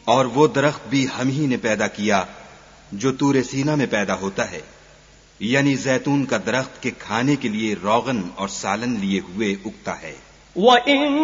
और वो दरख्त भी हम ही ने पैदा किया जो तूरे सीना में पैदा होता है, यानी जैतून का दरख्त के खाने के लिए रोगन और सालन लिए हुए उगता है।